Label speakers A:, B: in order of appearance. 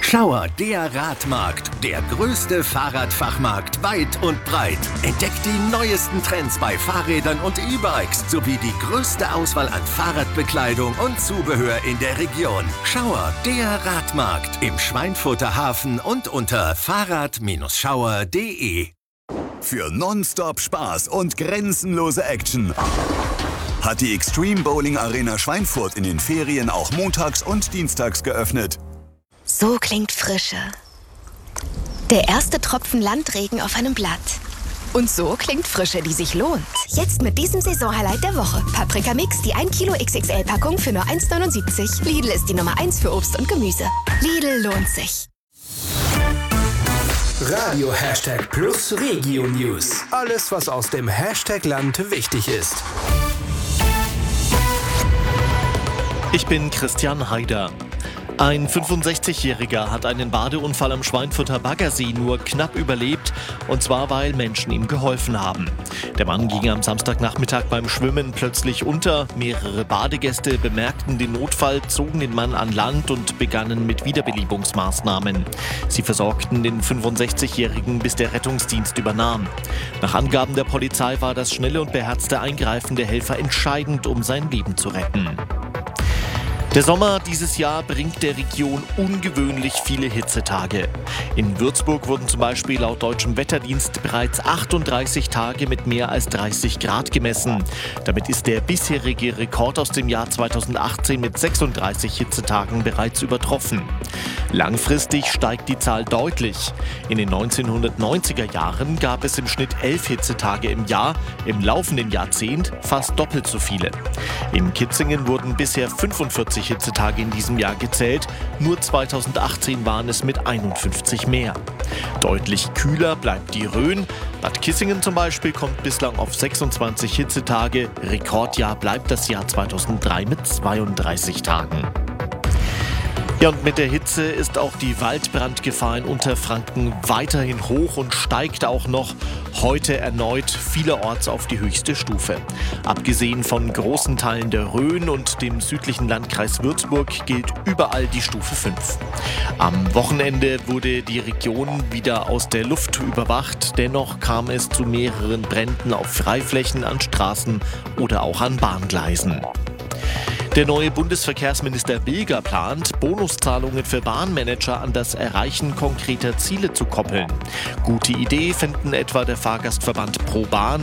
A: Schauer, der Radmarkt, der größte Fahrradfachmarkt weit und breit. Entdeckt die neuesten Trends bei Fahrrädern und E-Bikes sowie die größte Auswahl an Fahrradbekleidung und Zubehör in der Region. Schauer, der Radmarkt im Schweinfurter Hafen und unter fahrrad-schauer.de.
B: Für Nonstop Spaß und grenzenlose Action hat die Extreme Bowling Arena Schweinfurt in den Ferien auch montags und dienstags geöffnet.
C: So klingt Frische. Der erste Tropfen Landregen auf einem Blatt. Und so klingt Frische, die sich lohnt. Jetzt mit diesem Saisonhighlight der Woche. Paprika Mix, die 1 Kilo XXL-Packung für nur 1,79. Lidl ist die Nummer 1 für Obst und Gemüse. Lidl lohnt sich.
D: Radio #Plus Regio News. Alles, was aus dem Hashtag-Land wichtig ist.
E: Ich bin Christian Haider. Ein 65-Jähriger hat einen Badeunfall am Schweinfurter Baggersee nur knapp überlebt, und zwar weil Menschen ihm geholfen haben. Der Mann ging am Samstagnachmittag beim Schwimmen plötzlich unter. Mehrere Badegäste bemerkten den Notfall, zogen den Mann an Land und begannen mit Wiederbelebungsmaßnahmen. Sie versorgten den 65-Jährigen, bis der Rettungsdienst übernahm. Nach Angaben der Polizei war das schnelle und beherzte Eingreifen der Helfer entscheidend, um sein Leben zu retten. Der Sommer dieses Jahr bringt der Region ungewöhnlich viele Hitzetage. In Würzburg wurden zum Beispiel laut deutschem Wetterdienst bereits 38 Tage mit mehr als 30 Grad gemessen. Damit ist der bisherige Rekord aus dem Jahr 2018 mit 36 Hitzetagen bereits übertroffen. Langfristig steigt die Zahl deutlich. In den 1990er Jahren gab es im Schnitt 11 Hitzetage im Jahr, im laufenden Jahrzehnt fast doppelt so viele. In Kitzingen wurden bisher 45 Hitzetage in diesem Jahr gezählt, nur 2018 waren es mit 51 mehr. Deutlich kühler bleibt die Rhön. Bad Kissingen zum Beispiel kommt bislang auf 26 Hitzetage. Rekordjahr bleibt das Jahr 2003 mit 32 Tagen. Ja, und mit der Hitze ist auch die Waldbrandgefahr in Unterfranken weiterhin hoch und steigt auch noch heute erneut vielerorts auf die höchste Stufe. Abgesehen von großen Teilen der Rhön und dem südlichen Landkreis Würzburg gilt überall die Stufe 5. Am Wochenende wurde die Region wieder aus der Luft überwacht. Dennoch kam es zu mehreren Bränden auf Freiflächen, an Straßen oder auch an Bahngleisen. Der neue Bundesverkehrsminister Bilger plant, Bonuszahlungen für Bahnmanager an das Erreichen konkreter Ziele zu koppeln. Gute Idee finden etwa der Fahrgastverband ProBahn